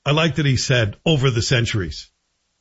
I like that he said over the centuries.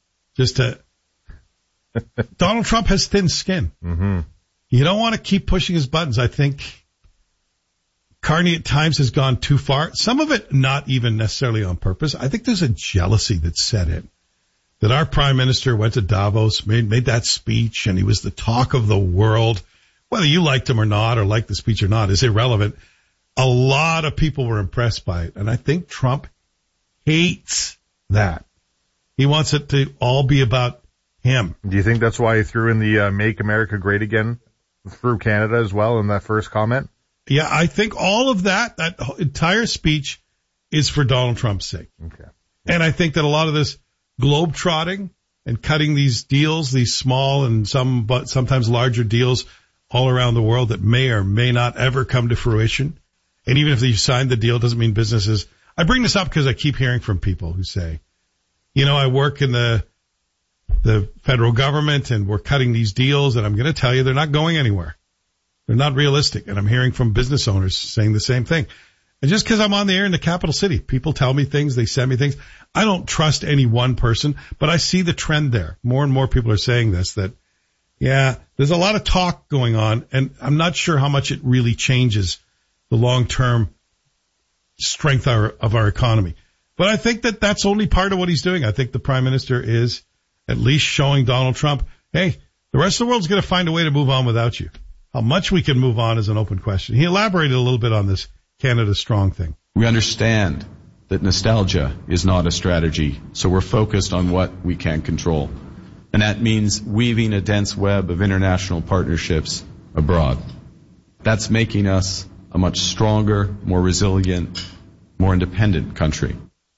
Donald Trump has thin skin. Mm-hmm. You don't want to keep pushing his buttons. I think Carney at times has gone too far. Some of it not even necessarily on purpose. I think there's a jealousy that's set in. That our prime minister went to Davos, made that speech, and he was the talk of the world. Whether you liked him or not, or liked the speech or not, is irrelevant. A lot of people were impressed by it. And I think Trump hates that. He wants it to all be about him. Do you think that's why he threw in the Make America Great Again through Canada as well in that first comment? Yeah, I think all of that entire speech is for Donald Trump's sake. Okay. And I think that a lot of this globe-trotting and cutting these deals, these small and sometimes larger deals all around the world that may or may not ever come to fruition. And even if you signed the deal, doesn't mean businesses. I bring this up because I keep hearing from people who say, I work in the federal government and we're cutting these deals, and I'm going to tell you they're not going anywhere. They're not realistic. And I'm hearing from business owners saying the same thing. And just because I'm on the air in the capital city, people tell me things, they send me things. I don't trust any one person, but I see the trend there. More and more people are saying this, that, there's a lot of talk going on, and I'm not sure how much it really changes the long-term strength of our economy. But I think that that's only part of what he's doing. I think the prime minister is at least showing Donald Trump, hey, the rest of the world's going to find a way to move on without you. How much we can move on is an open question. He elaborated a little bit on this Canada Strong thing. We understand that nostalgia is not a strategy, so we're focused on what we can control. And that means weaving a dense web of international partnerships abroad. That's making us a much stronger, more resilient, more independent country.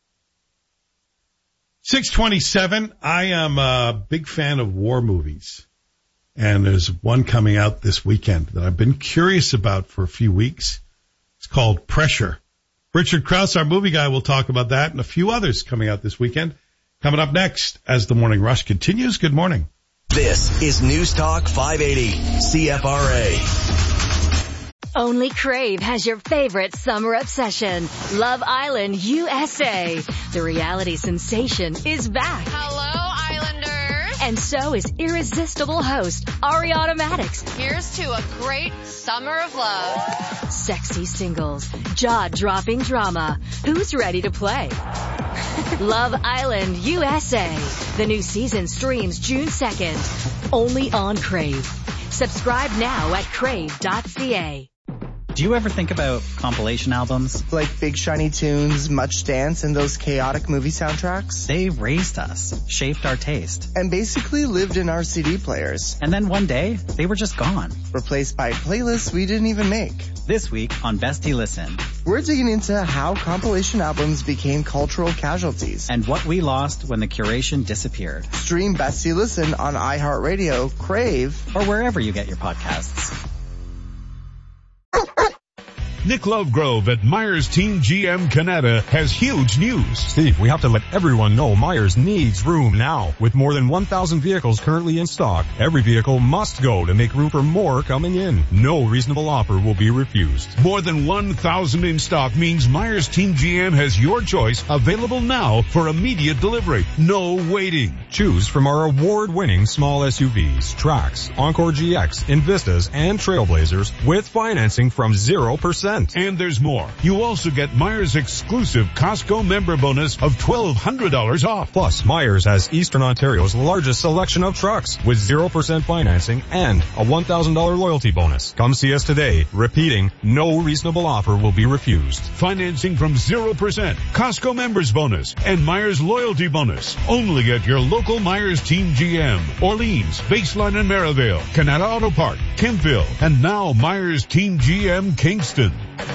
627, I am a big fan of war movies. And there's one coming out this weekend that I've been curious about for a few weeks. It's called Pressure. Richard Krause, our movie guy, will talk about that and a few others coming out this weekend. Coming up next as the Morning Rush continues. Good morning. This is News Talk 580, CFRA. Only Crave has your favorite summer obsession, Love Island USA. The reality sensation is back. Hello, Islanders. And so is irresistible host Ariana Maddox. Here's to a great summer of love. Sexy singles, jaw-dropping drama. Who's ready to play? Love Island USA. The new season streams June 2nd. Only on Crave. Subscribe now at crave.ca. Do you ever think about compilation albums? Like Big Shiny Tunes, Much Dance, and those chaotic movie soundtracks? They raised us, shaped our taste, and basically lived in our CD players. And then one day, they were just gone. Replaced by playlists we didn't even make. This week on Bestie Listen, we're digging into how compilation albums became cultural casualties. And what we lost when the curation disappeared. Stream Bestie Listen on iHeartRadio, Crave, or wherever you get your podcasts. Nick Lovegrove at Myers Team GM Canada has huge news. Steve, we have to let everyone know Myers needs room now. With more than 1,000 vehicles currently in stock, every vehicle must go to make room for more coming in. No reasonable offer will be refused. More than 1,000 in stock means Myers Team GM has your choice available now for immediate delivery. No waiting. Choose from our award-winning small SUVs, Trax, Encore GX, Invistas, and Trailblazers with financing from 0%. And there's more. You also get Myers' exclusive Costco member bonus of $1,200 off. Plus, Myers has Eastern Ontario's largest selection of trucks with 0% financing and a $1,000 loyalty bonus. Come see us today. Repeating, no reasonable offer will be refused. Financing from 0%, Costco members bonus, and Myers loyalty bonus. Only at your local Myers Team GM. Orleans, Baseline and Merivale, Canada Auto Park, Kempville, and now Myers Team GM Kingston.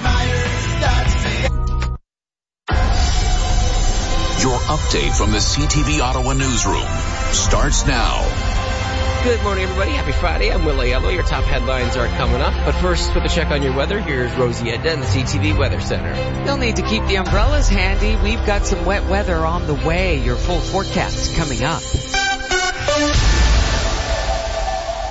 Your update from the CTV Ottawa newsroom starts now. Good morning, everybody. Happy Friday. I'm Will Aiello. Your top headlines are coming up. But first, with a check on your weather, here's Rosie Edna in the CTV Weather Center. You'll need to keep the umbrellas handy. We've got some wet weather on the way. Your full forecast coming up.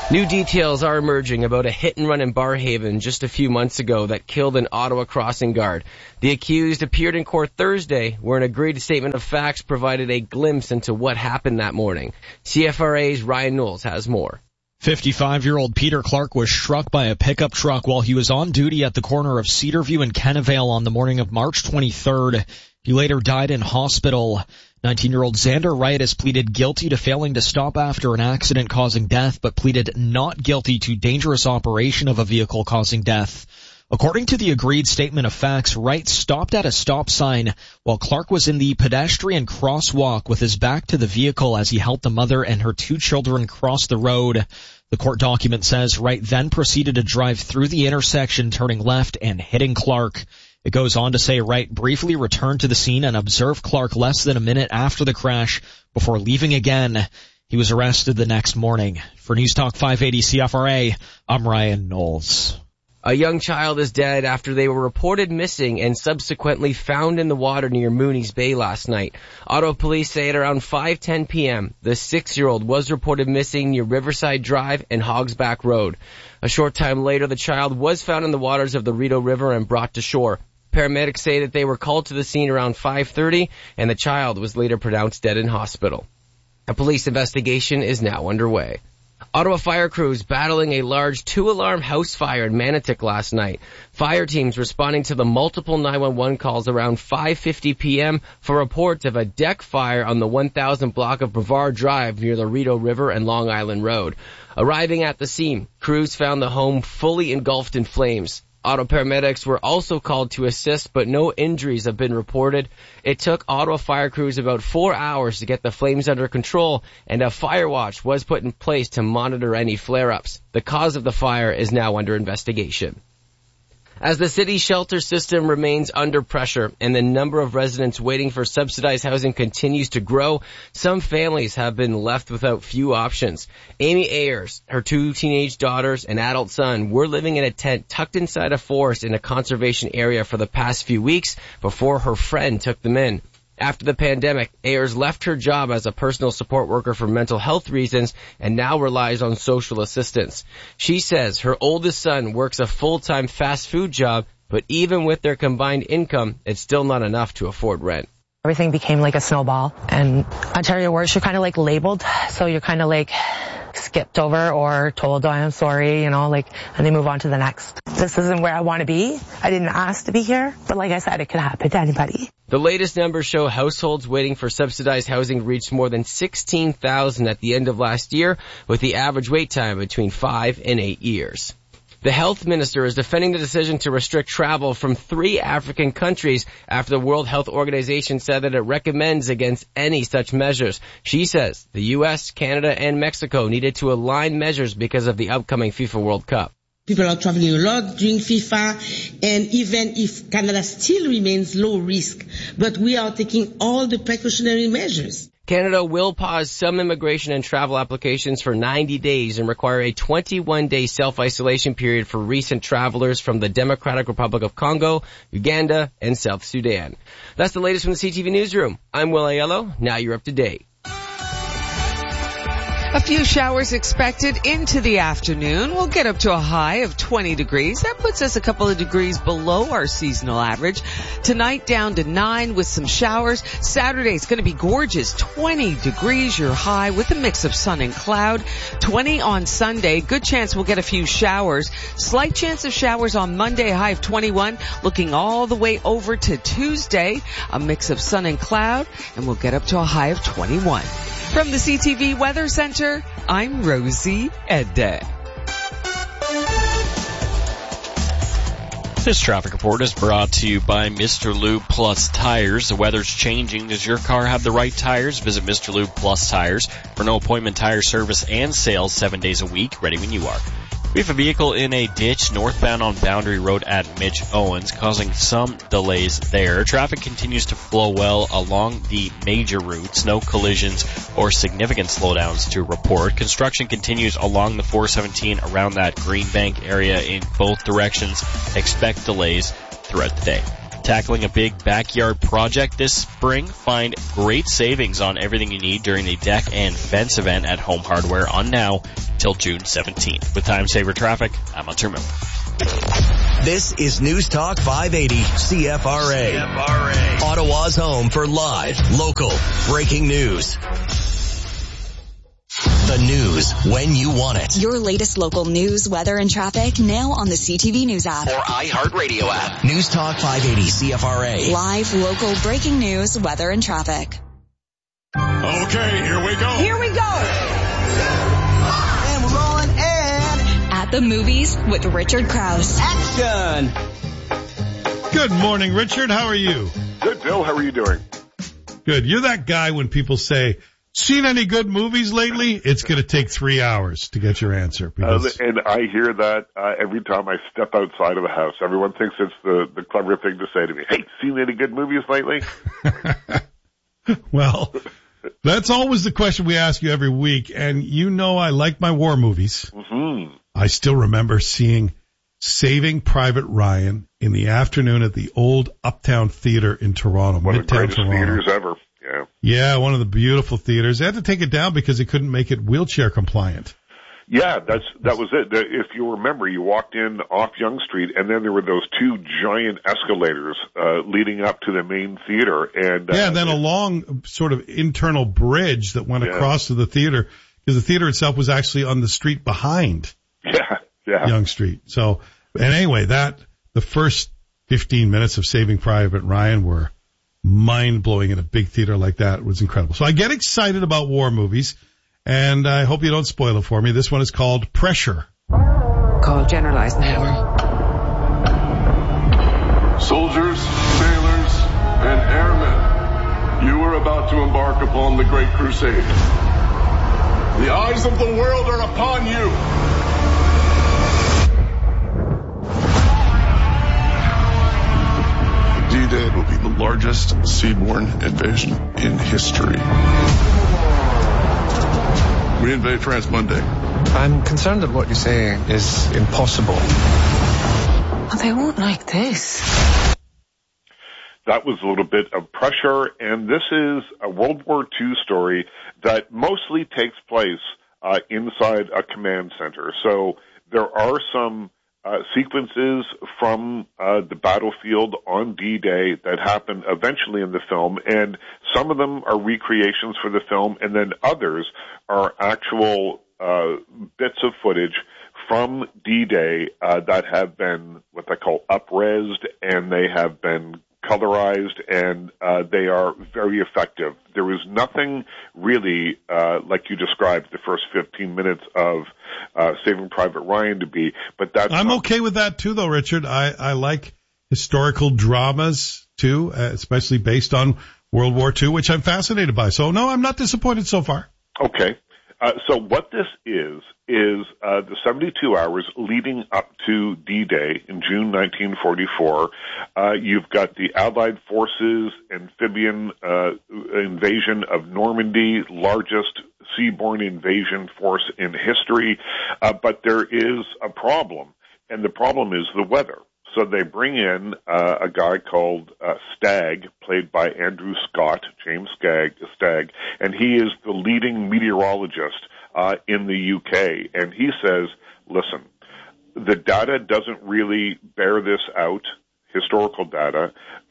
New details are emerging about a hit-and-run in Barrhaven just a few months ago that killed an Ottawa crossing guard. The accused appeared in court Thursday, where an agreed statement of facts provided a glimpse into what happened that morning. CFRA's Ryan Knowles has more. 55-year-old Peter Clark was struck by a pickup truck while he was on duty at the corner of Cedarview and Kennevale on the morning of March 23rd. He later died in hospital. 19-year-old Xander Wright has pleaded guilty to failing to stop after an accident causing death, but pleaded not guilty to dangerous operation of a vehicle causing death. According to the agreed statement of facts, Wright stopped at a stop sign while Clark was in the pedestrian crosswalk with his back to the vehicle as he helped the mother and her 2 children cross the road. The court document says Wright then proceeded to drive through the intersection, turning left and hitting Clark. It goes on to say Wright briefly returned to the scene and observed Clark less than a minute after the crash before leaving again. He was arrested the next morning. For News Talk 580 CFRA, I'm Ryan Knowles. A young child is dead after they were reported missing and subsequently found in the water near Mooney's Bay last night. Ottawa police say at around 5:10 p.m., the 6-year-old was reported missing near Riverside Drive and Hogsback Road. A short time later, the child was found in the waters of the Rideau River and brought to shore. Paramedics say that they were called to the scene around 5:30, and the child was later pronounced dead in hospital. A police investigation is now underway. Ottawa fire crews battling a large 2-alarm house fire in Manotick last night. Fire teams responding to the multiple 911 calls around 5:50 p.m. for reports of a deck fire on the 1000 block of Brevard Drive near the Rideau River and Long Island Road. Arriving at the scene, crews found the home fully engulfed in flames. Ottawa paramedics were also called to assist, but no injuries have been reported. It took Ottawa fire crews about 4 hours to get the flames under control, and a fire watch was put in place to monitor any flare-ups. The cause of the fire is now under investigation. As the city's shelter system remains under pressure and the number of residents waiting for subsidized housing continues to grow, some families have been left without few options. Amy Ayers, her 2 teenage daughters, and adult son were living in a tent tucked inside a forest in a conservation area for the past few weeks before her friend took them in. After the pandemic, Ayers left her job as a personal support worker for mental health reasons and now relies on social assistance. She says her oldest son works a full-time fast food job, but even with their combined income, it's still not enough to afford rent. Everything became like a snowball, and Ontario works, you're kind of like labeled, so you're kind of like skipped over or told, oh, I'm sorry, and they move on to the next. This isn't where I want to be. I didn't ask to be here, but like I said, it could happen to anybody. The latest numbers show households waiting for subsidized housing reached more than 16,000 at the end of last year, with the average wait time between 5 and 8 years. The health minister is defending the decision to restrict travel from 3 African countries after the World Health Organization said that it recommends against any such measures. She says the U.S., Canada, and Mexico needed to align measures because of the upcoming FIFA World Cup. People are traveling a lot during FIFA, and even if Canada still remains low risk, but we are taking all the precautionary measures. Canada will pause some immigration and travel applications for 90 days and require a 21-day self-isolation period for recent travelers from the Democratic Republic of Congo, Uganda, and South Sudan. That's the latest from the CTV Newsroom. I'm Will Aiello. Now you're up to date. A few showers expected into the afternoon. We'll get up to a high of 20 degrees. That puts us a couple of degrees below our seasonal average. Tonight down to 9 with some showers. Saturday's going to be gorgeous. 20 degrees your high with a mix of sun and cloud. 20 on Sunday. Good chance we'll get a few showers. Slight chance of showers on Monday, high of 21. Looking all the way over to Tuesday. A mix of sun and cloud, and we'll get up to a high of 21. From the CTV Weather Center, I'm Rosie Edda. This traffic report is brought to you by Mr. Lube Plus Tires. The weather's changing. Does your car have the right tires? Visit Mr. Lube Plus Tires for no appointment tire service and sales 7 days a week, ready when you are. We have a vehicle in a ditch northbound on Boundary Road at Mitch Owens, causing some delays there. Traffic continues to flow well along the major routes. No collisions or significant slowdowns to report. Construction continues along the 417 around that Greenbank area in both directions. Expect delays throughout the day. Tackling a big backyard project this spring? Find great savings on everything you need during the deck and fence event at Home Hardware on now till June 17th. With Time Saver Traffic, I'm Hunter Miller. This is News Talk 580 CFRA. Ottawa's home for live, local, breaking news. The news when you want it. Your latest local news, weather, and traffic now on the CTV News app. Or iHeartRadio app. News Talk 580 CFRA. Live, local, breaking news, weather, and traffic. Okay, here we go. Here we go. And we're rolling in. At the movies with Richard Krause. Action. Good morning, Richard. How are you? Good, Bill. How are you doing? Good. You're that guy when people say, seen any good movies lately? It's going to take 3 hours to get your answer. Because and I hear that every time I step outside of the house. Everyone thinks it's the clever thing to say to me. Hey, seen any good movies lately? Well, that's always the question we ask you every week. And you know I like my war movies. Mm-hmm. I still remember seeing Saving Private Ryan in the afternoon at the old Uptown Theater in Toronto, One of the greatest Toronto. theaters ever. Yeah. Yeah, one of the beautiful theaters. They had to take it down because they couldn't make it wheelchair compliant. Yeah, that was it. If you remember, you walked in off Yonge Street, and then there were those two giant escalators leading up to the main theater. And then a long sort of internal bridge that went across to the theater, because the theater itself was actually on the street behind Yonge Street. So, and anyway, the first 15 minutes of Saving Private Ryan were mind-blowing in a big theater like that. It was incredible. So I get excited about war movies, and I hope you don't spoil it for me. This one is called Pressure. Call General Eisenhower. Soldiers, sailors, and airmen, you are about to embark upon the Great Crusade. The eyes of the world are upon you. D-Day will be the largest seaborne invasion in history. We invade France Monday. I'm concerned that what you're saying is impossible. Oh, they won't like this. That was a little bit of Pressure, and this is a World War II story that mostly takes place inside a command center. So there are some sequences from the battlefield on D-Day that happen eventually in the film, and some of them are recreations for the film, and then others are actual bits of footage from D-Day that have been what they call up-resed, and they have been colorized, and they are very effective. There is nothing really like you described the first 15 minutes of Saving Private Ryan to be, but I'm okay with that too, though, Richard. I like historical dramas too, especially based on World War II, which I'm fascinated by. So no, I'm not disappointed so far. Okay. So what this is the 72 hours leading up to D-Day in June 1944. You've got the Allied forces amphibian invasion of Normandy, largest seaborne invasion force in history. But there is a problem, and the problem is the weather. So they bring in a guy called Stagg, played by Andrew Scott, James Stagg, and he is the leading meteorologist in the UK. And he says, listen, the data doesn't really bear this out, historical data,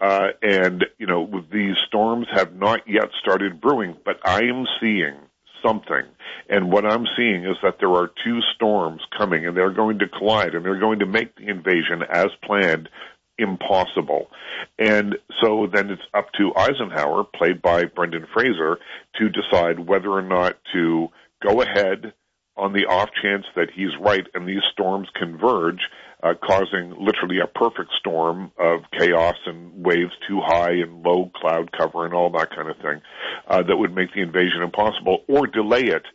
and, you know, these storms have not yet started brewing, but I am seeing something. And what I'm seeing is that there are two storms coming, and they're going to collide, and they're going to make the invasion as planned impossible. And so then it's up to Eisenhower, played by Brendan Fraser, to decide whether or not to go ahead on the off chance that he's right and these storms converge, causing literally a perfect storm of chaos and waves too high and low cloud cover and all that kind of thing, that would make the invasion impossible, or delay it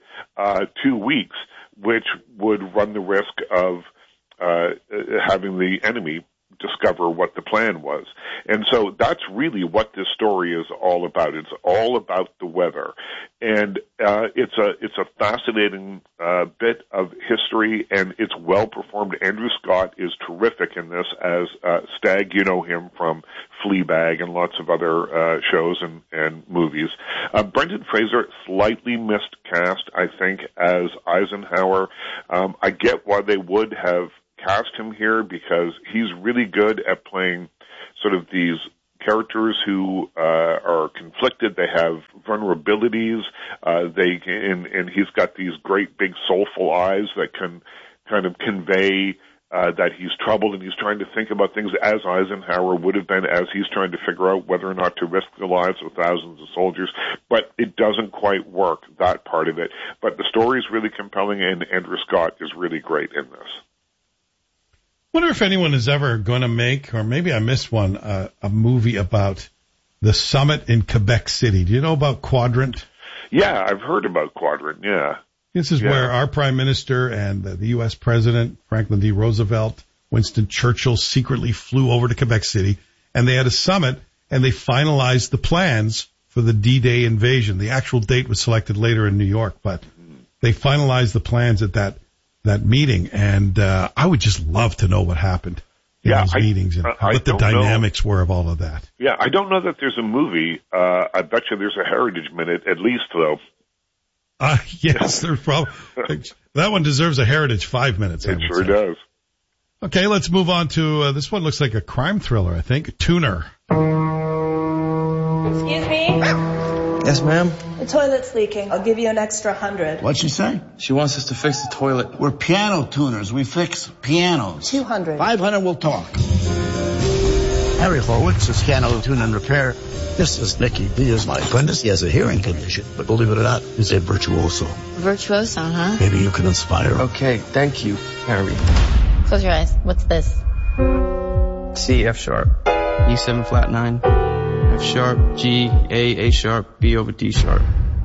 2 weeks, which would run the risk of having the enemy discover what the plan was. And so that's really what this story is all about. It's all about the weather. And it's a fascinating bit of history, and it's well performed. Andrew Scott is terrific in this as Stag. You know him from Fleabag and lots of other shows and movies. Brendan Fraser, slightly miscast, I think, as Eisenhower. I get why they would have cast him here, because he's really good at playing sort of these characters who are conflicted. They have vulnerabilities. And he's got these great big soulful eyes that can kind of convey that he's troubled, and he's trying to think about things as Eisenhower would have been, as he's trying to figure out whether or not to risk the lives of thousands of soldiers. But it doesn't quite work, that part of it. But the story is really compelling, and Andrew Scott is really great in this. I wonder if anyone is ever going to make, or maybe I missed one, a movie about the summit in Quebec City. Do you know about Quadrant? Yeah, I've heard about Quadrant, yeah. This is where our Prime Minister and the U.S. President, Franklin D. Roosevelt, Winston Churchill, secretly flew over to Quebec City, and they had a summit, and they finalized the plans for the D-Day invasion. The actual date was selected later in New York, but they finalized the plans at that meeting, and I would just love to know what happened in those meetings and what the dynamics were of all of that. Yeah, I don't know that there's a movie. I bet you there's a Heritage Minute, at least, though. Yes, there's probably that one deserves a Heritage 5 minutes. It sure does. Okay, let's move on to this one. Looks like a crime thriller, I think. Tuner. Excuse me? Yes, ma'am? The toilet's leaking. I'll give you an extra 100. What'd she say? She wants us to fix the toilet. We're piano tuners. We fix pianos. 200. 500, we'll talk. Harry Horowitz is piano tune and repair. This is Nicky. He is my apprentice. He has a hearing condition, but believe it or not, he's a virtuoso. Virtuoso, huh? Maybe you can inspire him. Okay, thank you, Harry. Close your eyes. What's this? C, F sharp. E7 flat 9. F sharp, G, A sharp, B over D sharp.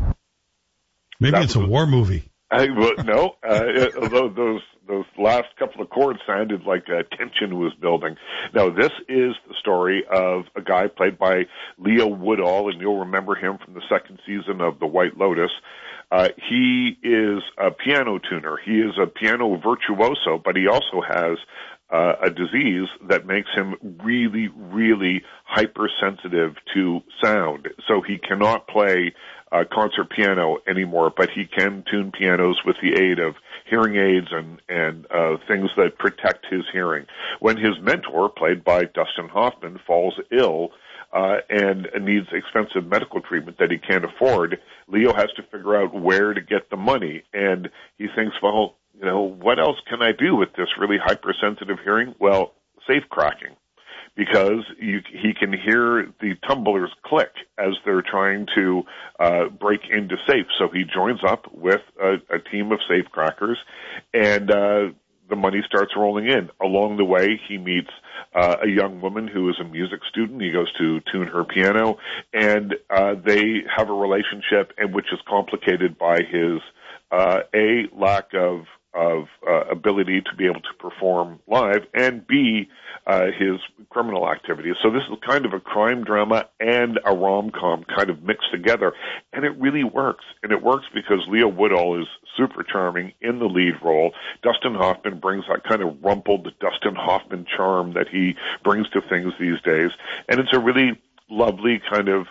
Maybe it's a war movie. No, although those last couple of chords sounded like tension was building. Now, this is the story of a guy played by Leo Woodall, and you'll remember him from the second season of The White Lotus. He is a piano tuner. He is a piano virtuoso, but he also has a disease that makes him really, really hypersensitive to sound. So he cannot play concert piano anymore, but he can tune pianos with the aid of hearing aids and things that protect his hearing. When his mentor, played by Dustin Hoffman, falls ill and needs expensive medical treatment that he can't afford, Leo has to figure out where to get the money. And he thinks, well, you know, what else can I do with this really hypersensitive hearing? Well, safe cracking. Because he can hear the tumblers click as they're trying to break into safes. So he joins up with a team of safe crackers, and the money starts rolling in. Along the way, he meets a young woman who is a music student. He goes to tune her piano, and they have a relationship, and which is complicated by his lack of ability to be able to perform live, and B, his criminal activities. So this is kind of a crime drama and a rom-com kind of mixed together, and it really works. And it works because Leo Woodall is super charming in the lead role. Dustin Hoffman brings that kind of rumpled Dustin Hoffman charm that he brings to things these days, and it's a really lovely kind of,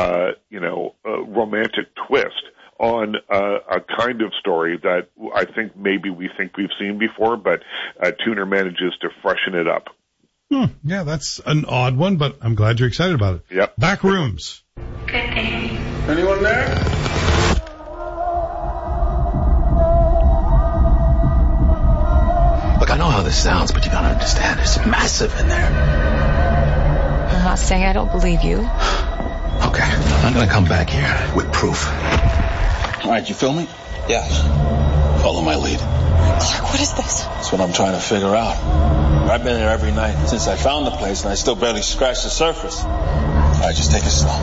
romantic twist on a kind of story that I think maybe we've seen before, but Tuner manages to freshen it up. Yeah, that's an odd one, but I'm glad you're excited about it. Yep. Back Rooms. Good day. Anyone there? Look, I know how this sounds, but you gotta understand, it's massive in there. I'm not saying I don't believe you. Okay, I'm gonna come back here with proof. All right, you feel me? Yeah. Follow my lead. Clark, what is this? That's what I'm trying to figure out. I've been here every night since I found the place, and I still barely scratched the surface. All right, just take it slow.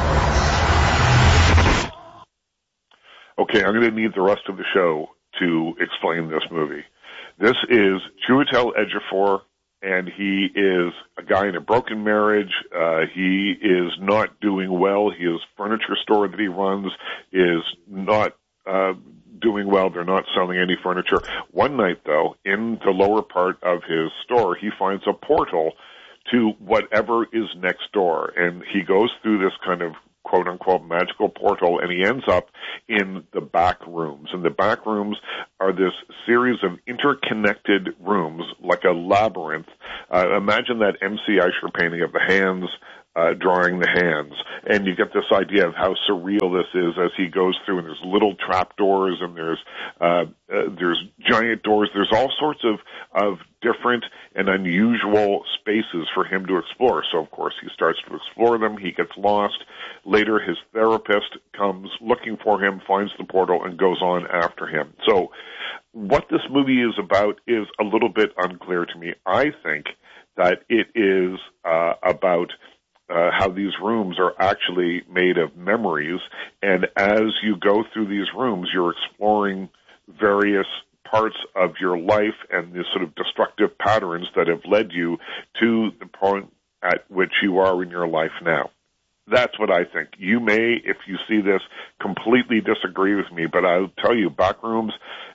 Okay, I'm going to need the rest of the show to explain this movie. This is Chiwetel Ejiofor and he is a guy in a broken marriage. He is not doing well. His furniture store that he runs is not doing well. They're not selling any furniture. One night, though, in the lower part of his store, he finds a portal to whatever is next door, and he goes through this kind of quote-unquote magical portal, and he ends up in the back rooms. And the back rooms are this series of interconnected rooms, like a labyrinth. Imagine that M.C. Escher painting of the hands, drawing the hands, and you get this idea of how surreal this is as he goes through, and there's little trap doors, and there's giant doors. There's all sorts of different and unusual spaces for him to explore. So, of course, he starts to explore them. He gets lost. Later, his therapist comes looking for him, finds the portal, and goes on after him. So what this movie is about is a little bit unclear to me. I think that it is about how these rooms are actually made of memories, and as you go through these rooms, you're exploring various parts of your life and the sort of destructive patterns that have led you to the point at which you are in your life now. That's what I think. You may, if you see this, completely disagree with me, but I'll tell you, Backrooms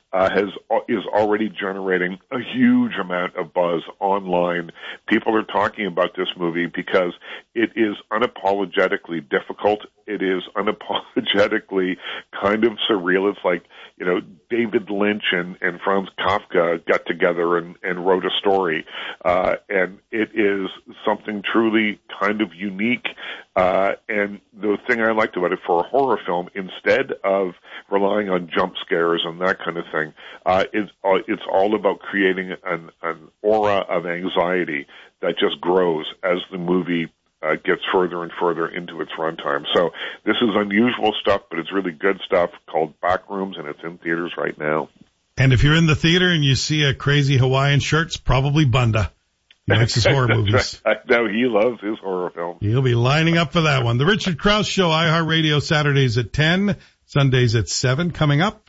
is already generating a huge amount of buzz online. People are talking about this movie because it is unapologetically difficult. It is unapologetically kind of surreal. It's like, David Lynch and Franz Kafka got together and wrote a story. And it is something truly kind of unique. And the thing I liked about it for a horror film, instead of relying on jump scares and that kind of thing, it's all about creating an aura of anxiety that just grows as the movie gets further and further into its runtime. So this is unusual stuff, but it's really good stuff called Backrooms, and it's in theaters right now. And if you're in the theater and you see a crazy Hawaiian shirt, it's probably Bunda. He likes his horror movies. Right. I know, he loves his horror films. He'll be lining up for that one. The Richard Krause Show, iHeartRadio, Saturdays at 10, Sundays at 7, coming up.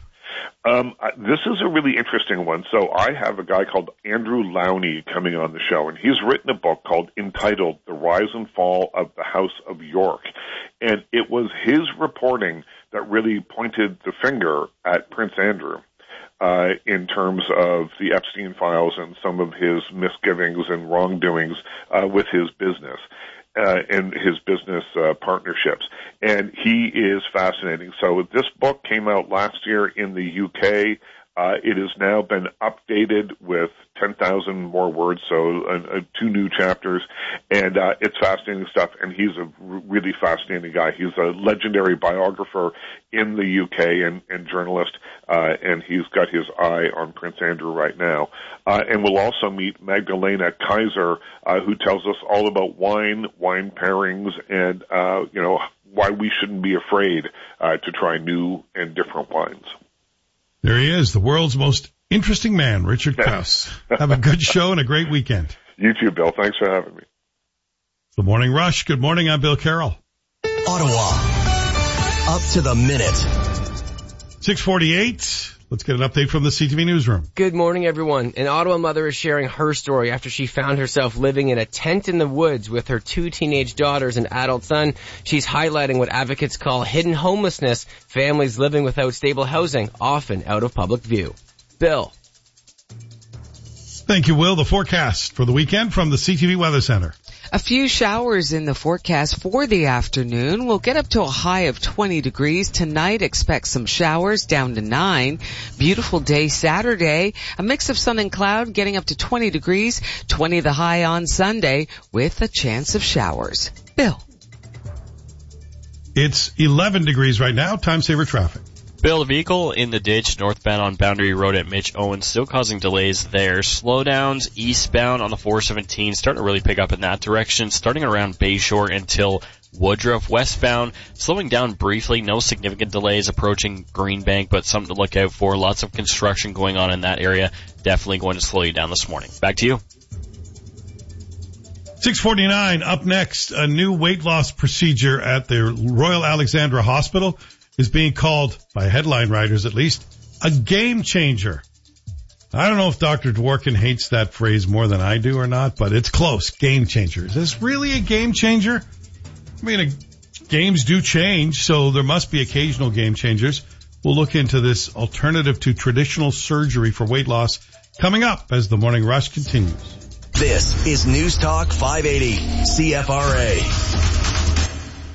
This is a really interesting one. So I have a guy called Andrew Lowney coming on the show, and he's written a book entitled The Rise and Fall of the House of York. And it was his reporting that really pointed the finger at Prince Andrew in terms of the Epstein files and some of his misgivings and wrongdoings with his business. And his business partnerships. And he is fascinating. So this book came out last year in the UK. It has now been updated with 10,000 more words, so 2 new chapters. And it's fascinating stuff, and he's a really fascinating guy. He's a legendary biographer in the UK and journalist, and he's got his eye on Prince Andrew right now. And we'll also meet Magdalena Kaiser, who tells us all about wine pairings, and why we shouldn't be afraid to try new and different wines. There he is, the world's most interesting man, Richard Krause. Have a good show and a great weekend. You too, Bill. Thanks for having me. The Morning Rush. Good morning. I'm Bill Carroll. Ottawa. Up to the minute. 6:48. Let's get an update from the CTV newsroom. Good morning, everyone. An Ottawa mother is sharing her story after she found herself living in a tent in the woods with her 2 teenage daughters and adult son. She's highlighting what advocates call hidden homelessness, families living without stable housing, often out of public view. Bill. Thank you, Will. The forecast for the weekend from the CTV Weather Center. A few showers in the forecast for the afternoon. We'll get up to a high of 20 degrees. Tonight, expect some showers down to 9. Beautiful day Saturday. A mix of sun and cloud getting up to 20 degrees. 20 the high on Sunday with a chance of showers. Bill. It's 11 degrees right now. Time saver traffic. Bill, a vehicle in the ditch northbound on Boundary Road at Mitch Owens still causing delays there. Slowdowns eastbound on the 417 starting to really pick up in that direction, starting around Bayshore until Woodruff. Westbound slowing down briefly, no significant delays approaching Greenbank, but something to look out for. Lots of construction going on in that area. Definitely going to slow you down this morning. Back to you. 6:49. Up next, a new weight loss procedure at the Royal Alexandra Hospital is being called, by headline writers at least, a game changer. I don't know if Dr. Dworkin hates that phrase more than I do or not, but it's close. Game changer. Is this really a game changer? I mean, games do change, so there must be occasional game changers. We'll look into this alternative to traditional surgery for weight loss coming up as the Morning Rush continues. This is News Talk 580 CFRA.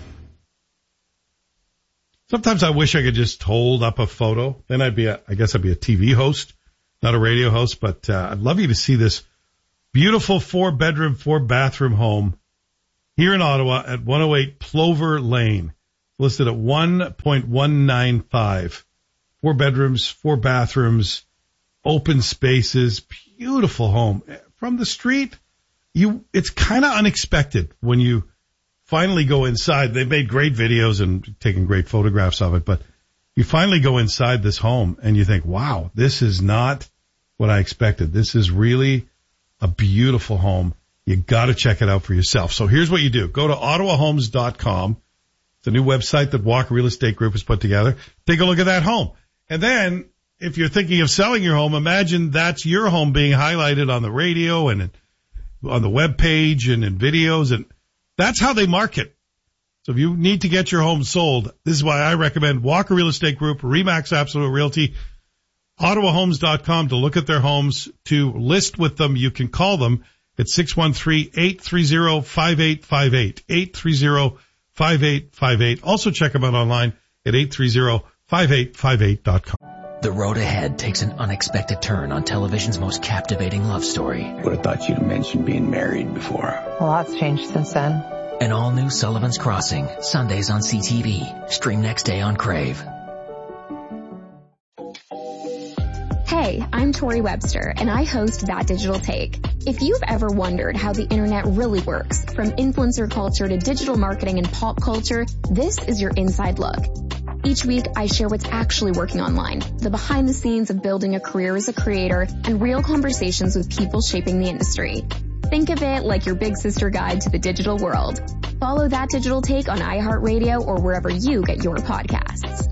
Sometimes I wish I could just hold up a photo. Then I guess I'd be a TV host, not a radio host, but I'd love you to see this beautiful 4-bedroom, 4-bathroom home here in Ottawa at 108 Plover Lane, listed at $1.195. 4 bedrooms, 4 bathrooms, open spaces, beautiful home. From the street, it's kind of unexpected when you finally go inside. They've made great videos and taken great photographs of it, but you finally go inside this home and you think, wow, this is not what I expected. This is really a beautiful home. You got to check it out for yourself. So here's what you do. Go to ottawahomes.com. It's a new website that Walker Real Estate Group has put together. Take a look at that home. And then if you're thinking of selling your home, imagine that's your home being highlighted on the radio and on the web page and in videos. And that's how they market. So if you need to get your home sold, this is why I recommend Walker Real Estate Group, RE/MAX Absolute Realty, ottawahomes.com to look at their homes. To list with them, you can call them at 613-830-5858, 830-5858. Also check them out online at 830-5858.com. The road ahead takes an unexpected turn on television's most captivating love story. Would have thought you'd mentioned being married before. A lot's changed since then. An all-new Sullivan's Crossing, Sundays on CTV. Stream next day on Crave. Hey, I'm Tori Webster, and I host That Digital Take. If you've ever wondered how the internet really works, from influencer culture to digital marketing and pop culture, this is your inside look. Each week, I share what's actually working online, the behind the scenes of building a career as a creator, and real conversations with people shaping the industry. Think of it like your big sister guide to the digital world. Follow That Digital Take on iHeartRadio or wherever you get your podcasts.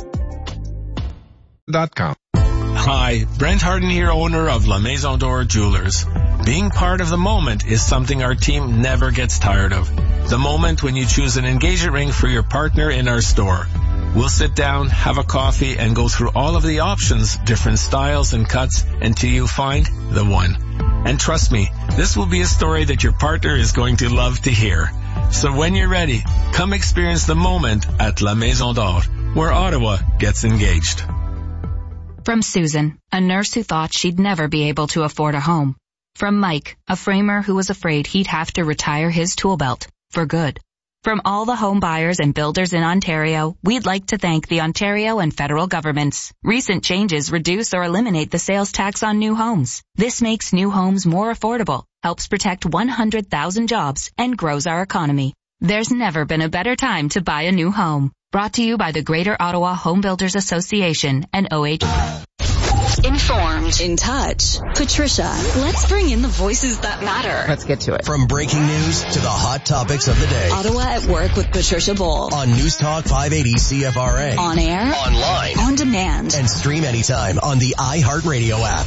.com. Hi, Brent Harden here, owner of La Maison d'Or Jewelers. Being part of the moment is something our team never gets tired of. The moment when you choose an engagement ring for your partner in our store. We'll sit down, have a coffee, and go through all of the options, different styles and cuts, until you find the one. And trust me, this will be a story that your partner is going to love to hear. So when you're ready, come experience the moment at La Maison d'Or, where Ottawa gets engaged. From Susan, a nurse who thought she'd never be able to afford a home. From Mike, a framer who was afraid he'd have to retire his tool belt for good. From all the home buyers and builders in Ontario, we'd like to thank the Ontario and federal governments. Recent changes reduce or eliminate the sales tax on new homes. This makes new homes more affordable, helps protect 100,000 jobs, and grows our economy. There's never been a better time to buy a new home. Brought to you by the Greater Ottawa Home Builders Association and OH. Informed. In touch. Patricia, let's bring in the voices that matter. Let's get to it. From breaking news to the hot topics of the day. Ottawa at Work with Patricia Bull. On News Talk 580 CFRA. On air. Online. On demand. And stream anytime on the iHeartRadio app.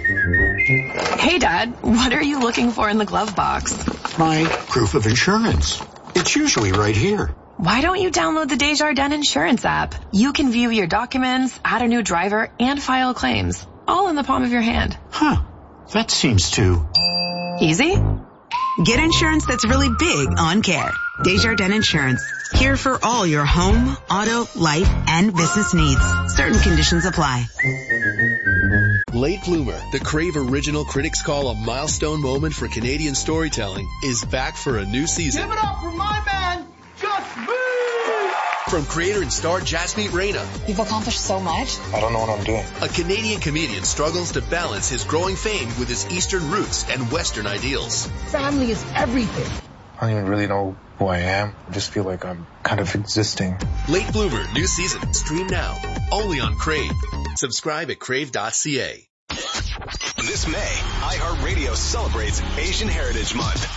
Hey, Dad, what are you looking for in the glove box? My proof of insurance. It's usually right here. Why don't you download the Desjardins Insurance app? You can view your documents, add a new driver, and file claims, all in the palm of your hand. Huh. That seems too easy. Get insurance that's really big on care. Desjardins Insurance. Here for all your home, auto, life, and business needs. Certain conditions apply. Late Bloomer, the Crave original critics call a milestone moment for Canadian storytelling, is back for a new season. Give it up for my man, Just Me! From creator and star Jasmeet Reina. You've accomplished so much. I don't know what I'm doing. A Canadian comedian struggles to balance his growing fame with his Eastern roots and Western ideals. Family is everything. I don't even really know who I am. I just feel like I'm kind of existing. Late Bloomer, new season. Stream now. Only on Crave. Subscribe at crave.ca. This May, iHeartRadio celebrates Asian Heritage Month.